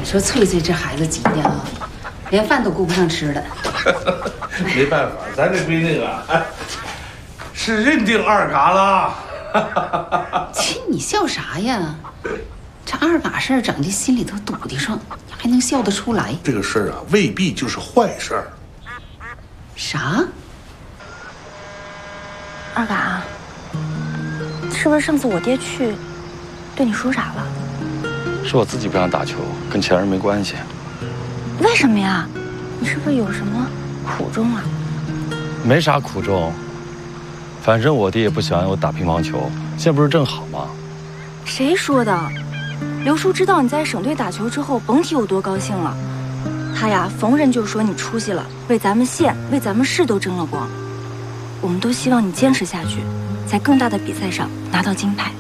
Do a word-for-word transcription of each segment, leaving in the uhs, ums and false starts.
你说翠翠这孩子急的啊，连饭都顾不上吃了。 没办法，咱这闺女啊，是认定二嘎了。 亲，你笑啥呀？这二嘎事儿整的心里头堵的慌，还能笑得出来？ 这个事儿啊，未必就是坏事儿。 啥？ 二嘎，是不是上次我爹去，对你说啥了？ 是我自己不想打球，跟其他人没关系。 为什么呀？你是不是有什么苦衷啊？ 没啥苦衷，反正我爹也不喜欢我打乒乓球，现在不是正好吗？ 谁说的？刘叔知道你在省队打球之后，甭提有多高兴了。他呀，逢人就说你出息了，为咱们县、为咱们市都争了光。我们都希望你坚持下去，在更大的比赛上拿到金牌。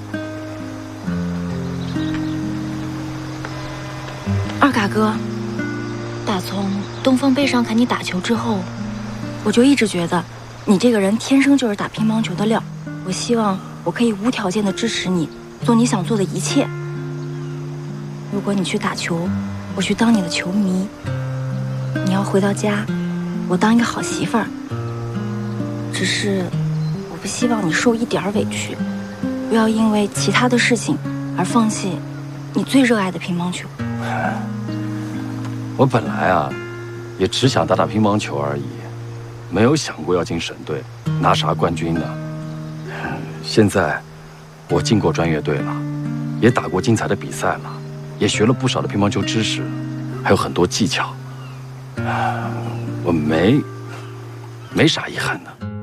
二嘎哥，打从东风杯上看你打球之后，我就一直觉得你这个人天生就是打乒乓球的料。我希望我可以无条件的支持你，做你想做的一切。如果你去打球，我去当你的球迷。你要回到家，我当一个好媳妇儿。只是我不希望你受一点委屈，不要因为其他的事情而放弃你最热爱的乒乓球。 我本来啊，也只想打打乒乓球而已，没有想过要进省队，拿啥冠军的。现在我进过专业队了，也打过精彩的比赛了，也学了不少的乒乓球知识，还有很多技巧。我没没啥遗憾的。